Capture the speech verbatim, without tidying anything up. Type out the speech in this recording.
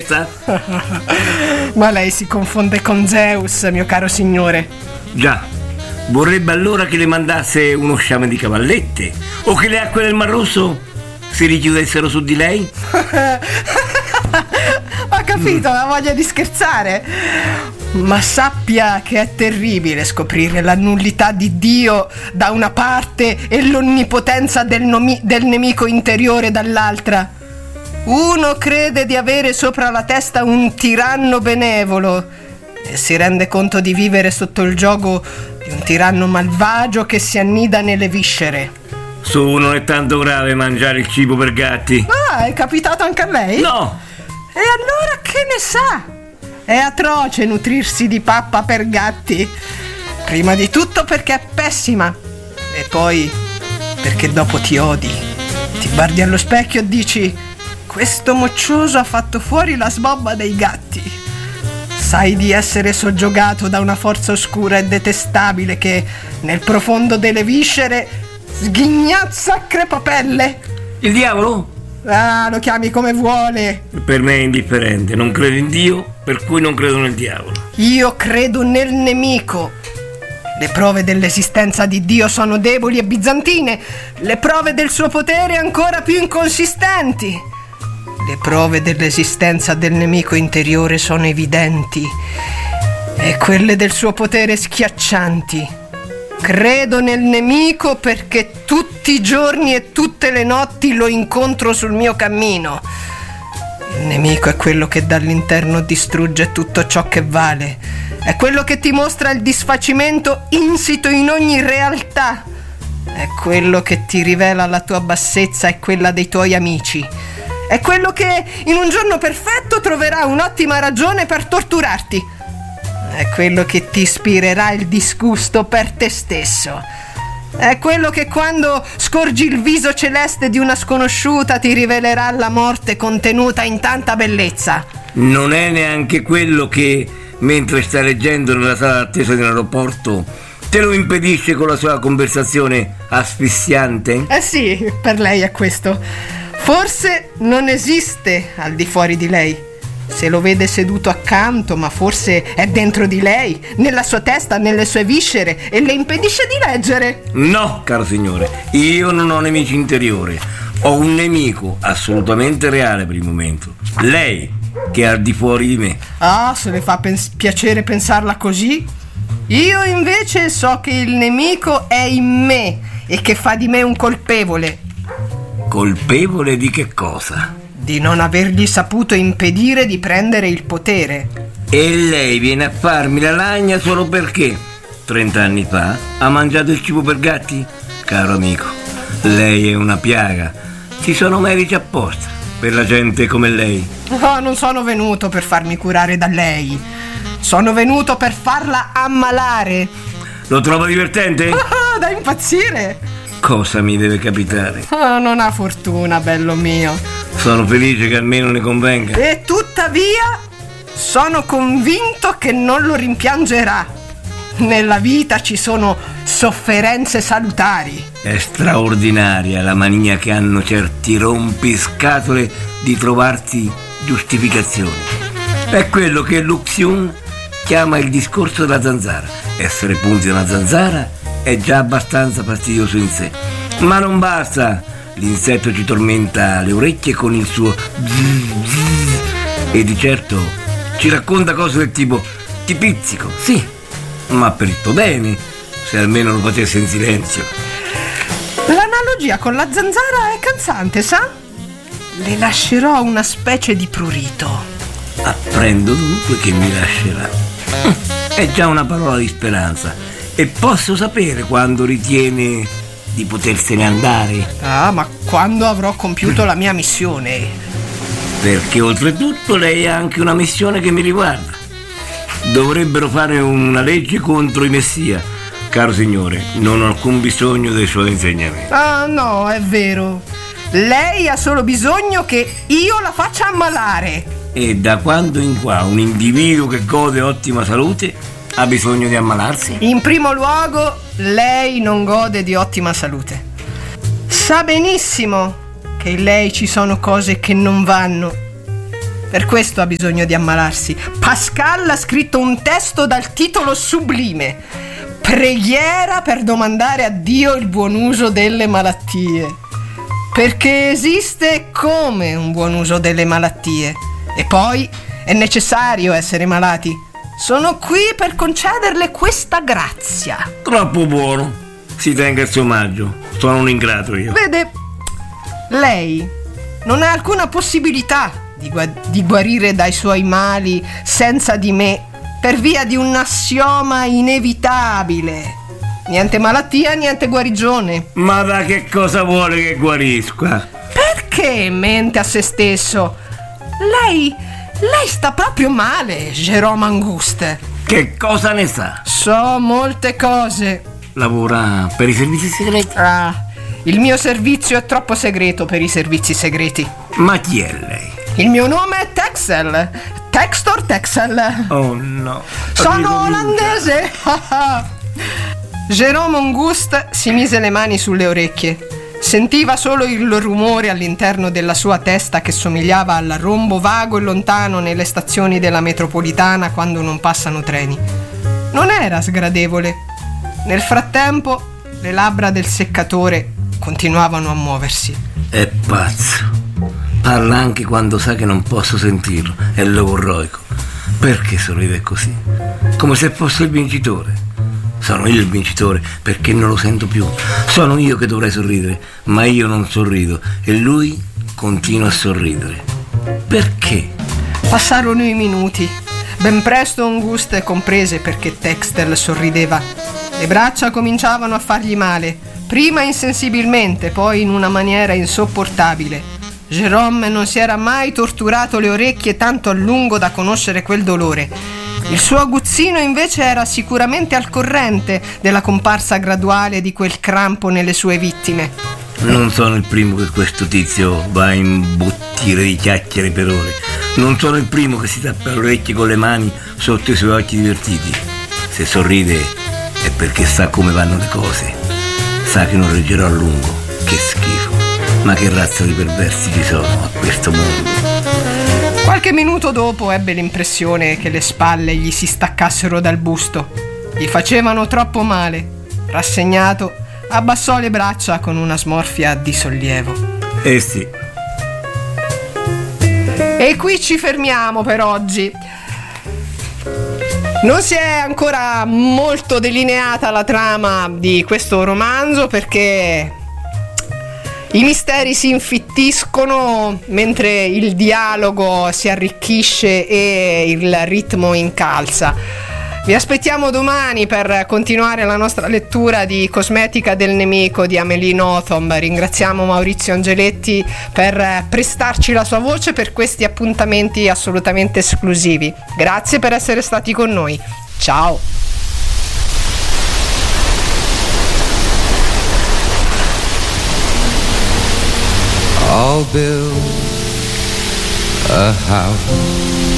testa? Ma lei si confonde con Zeus, mio caro signore. Già, vorrebbe allora che le mandasse uno sciame di cavallette o che le acque del Mar Rosso si richiudessero su di lei? Ho capito, la voglia di scherzare. Ma sappia che è terribile scoprire la nullità di Dio da una parte e l'onnipotenza del, nomi- del nemico interiore dall'altra. Uno crede di avere sopra la testa un tiranno benevolo e si rende conto di vivere sotto il giogo di un tiranno malvagio che si annida nelle viscere. Su, non è tanto grave mangiare il cibo per gatti. Ah, è capitato anche a lei? No! E allora che ne sa? È atroce nutrirsi di pappa per gatti. Prima di tutto perché è pessima e poi perché dopo ti odi. Ti guardi allo specchio e dici: questo moccioso ha fatto fuori la sbobba dei gatti. Sai di essere soggiogato da una forza oscura e detestabile che nel profondo delle viscere sghignazza a crepapelle. Il diavolo? Ah, lo chiami come vuole. Per me è indifferente, non credo in Dio, per cui non credo nel diavolo. Io credo nel nemico. Le prove dell'esistenza di Dio sono deboli e bizantine, le prove del suo potere ancora più inconsistenti. Le prove dell'esistenza del nemico interiore sono evidenti e quelle del suo potere schiaccianti. Credo nel nemico perché tutti i giorni e tutte le notti lo incontro sul mio cammino. Il nemico è quello che dall'interno distrugge tutto ciò che vale. È quello che ti mostra il disfacimento insito in ogni realtà. È quello che ti rivela la tua bassezza e quella dei tuoi amici. È quello che in un giorno perfetto troverà un'ottima ragione per torturarti. È quello che ti ispirerà il disgusto per te stesso. È quello che quando scorgi il viso celeste di una sconosciuta ti rivelerà la morte contenuta in tanta bellezza. Non è neanche quello che, mentre stai leggendo nella sala d'attesa dell'aeroporto, te lo impedisce con la sua conversazione asfissiante? Eh sì, per lei è questo. Forse non esiste al di fuori di lei. Se lo vede seduto accanto, ma forse è dentro di lei, nella sua testa, nelle sue viscere, e le impedisce di leggere. No, caro signore, io non ho nemici interiori. Ho un nemico assolutamente reale per il momento. Lei, che è al di fuori di me. Ah, se le fa pens- piacere pensarla così. Io invece so che il nemico è in me e che fa di me un colpevole. Colpevole di che cosa? Di non avergli saputo impedire di prendere il potere. E lei viene a farmi la lagna solo perché trent'anni fa ha mangiato il cibo per gatti? Caro amico, lei è una piaga. Ci sono medici apposta per la gente come lei. Oh, non sono venuto per farmi curare da lei. Sono venuto per farla ammalare. Lo trova divertente? Oh, da impazzire. Cosa mi deve capitare? Oh, non ha fortuna, bello mio. Sono felice che almeno ne convenga. E tuttavia sono convinto che non lo rimpiangerà. Nella vita ci sono sofferenze salutari. È straordinaria la mania che hanno certi rompiscatole di trovarsi giustificazioni. È quello che Luxiun chiama il discorso della zanzara. Essere punti di una zanzara è già abbastanza fastidioso in sé, ma non basta. L'insetto ci tormenta le orecchie con il suo zzz, zzz, e di certo ci racconta cose del tipo: ti pizzico, sì, ma per il tuo bene, se almeno lo facesse in silenzio. L'analogia con la zanzara è cansante, sa? Le lascerò una specie di prurito. Apprendo dunque che mi lascerà. È già una parola di speranza. E posso sapere quando ritiene di potersene andare? Ah, ma quando avrò compiuto la mia missione. Perché oltretutto lei ha anche una missione che mi riguarda. Dovrebbero fare una legge contro i messia. Caro signore, non ho alcun bisogno dei suoi insegnamenti. Ah, no, è vero. Lei ha solo bisogno che io la faccia ammalare. E da quando in qua un individuo che gode ottima salute ha bisogno di ammalarsi? In primo luogo, lei non gode di ottima salute. Sa benissimo che in lei ci sono cose che non vanno. Per questo ha bisogno di ammalarsi. Pascal ha scritto un testo dal titolo sublime: Preghiera per domandare a Dio il buon uso delle malattie. Perché esiste come un buon uso delle malattie. E poi è necessario essere malati. Sono qui per concederle questa grazia. Troppo buono. Si tenga il suo omaggio. Sono un ingrato io. Vede, lei non ha alcuna possibilità di, gu- di guarire dai suoi mali senza di me, per via di un assioma inevitabile. Niente malattia, niente guarigione. Ma da che cosa vuole che guarisca? Perché mente a se stesso? Lei, lei sta proprio male, Jérôme Anguste. Che cosa ne sa? So molte cose. Lavora per i servizi segreti? Ah, il mio servizio è troppo segreto per i servizi segreti. Ma chi è lei? Il mio nome è Texel. Textor Texel. Oh no. Sono olandese. Jérôme Anguste si mise le mani sulle orecchie. Sentiva solo il rumore all'interno della sua testa che somigliava al rombo vago e lontano nelle stazioni della metropolitana quando non passano treni. Non era sgradevole. Nel frattempo, le labbra del seccatore continuavano a muoversi. È pazzo. Parla anche quando sa che non posso sentirlo. È logorroico. Perché sorride così? Come se fosse il vincitore. Sono io il vincitore perché non lo sento più. Sono io che dovrei sorridere, ma io non sorrido e lui continua a sorridere. Perché? Passarono i minuti. Ben presto Anguste comprese perché Texel sorrideva. Le braccia cominciavano a fargli male, prima insensibilmente, poi in una maniera insopportabile. Jérôme non si era mai torturato le orecchie tanto a lungo da conoscere quel dolore. Il suo aguzzino invece era sicuramente al corrente della comparsa graduale di quel crampo nelle sue vittime. Non sono il primo che questo tizio va a imbottire di chiacchiere per ore. Non sono il primo che si tappa le orecchie con le mani sotto i suoi occhi divertiti. Se sorride è perché sa come vanno le cose. Sa che non reggerò a lungo. Che schifo. Ma che razza di perversi ci sono a questo mondo. Qualche minuto dopo ebbe l'impressione che le spalle gli si staccassero dal busto. Gli facevano troppo male. Rassegnato, abbassò le braccia con una smorfia di sollievo. Eh sì. E qui ci fermiamo per oggi. Non si è ancora molto delineata la trama di questo romanzo perché i misteri si infittiscono mentre il dialogo si arricchisce e il ritmo incalza. Vi aspettiamo domani per continuare la nostra lettura di Cosmetica del nemico di Amélie Nothomb. Ringraziamo Maurizio Angeletti per prestarci la sua voce per questi appuntamenti assolutamente esclusivi. Grazie per essere stati con noi. Ciao! I'll build a house